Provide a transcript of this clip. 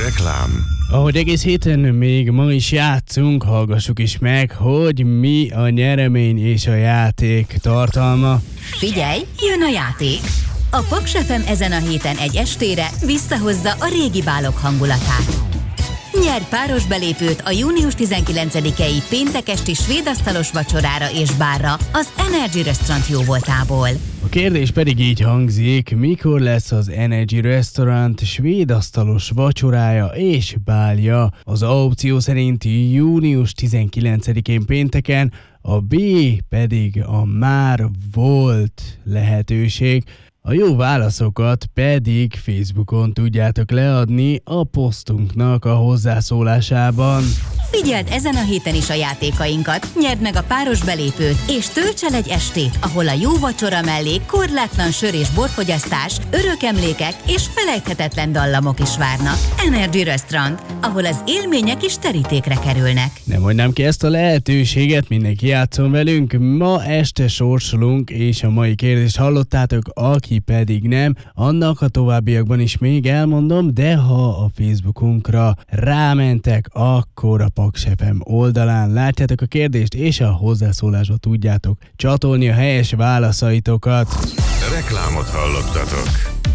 Reklám. Ahogy egész héten még ma is játszunk, hallgassuk is meg, hogy mi a nyeremény és a játék tartalma. Figyelj, jön a játék! A Paks FM ezen a héten egy estére visszahozza a régi bálok hangulatát. Nyerj páros belépőt a június 19-i péntek esti svédasztalos vacsorára és bárra az Energy Restaurant jóvoltából. A kérdés pedig így hangzik, mikor lesz az Energy Restaurant svédasztalos vacsorája és bálja? Az A opció szerint június 19-én pénteken, a B pedig a már volt lehetőség. A jó válaszokat pedig Facebookon tudjátok leadni a posztunknak a hozzászólásában. Figyeld ezen a héten is a játékainkat, nyerd meg a páros belépőt, és tölts el egy estét, ahol a jó vacsora mellé korlátlan sör és borfogyasztás, örök emlékek és felejthetetlen dallamok is várnak. Energy Restaurant, ahol az élmények is terítékre kerülnek. Nem hagynám ki ezt a lehetőséget, mindenki játszon velünk. Ma este sorsolunk, és a mai kérdést hallottátok, aki pedig nem, annak a továbbiakban is még elmondom, de ha a Facebookunkra rámentek, akkor a Paks FM oldalán látjátok a kérdést, és a hozzászólásba tudjátok csatolni a helyes válaszaitokat. Reklámot hallottatok.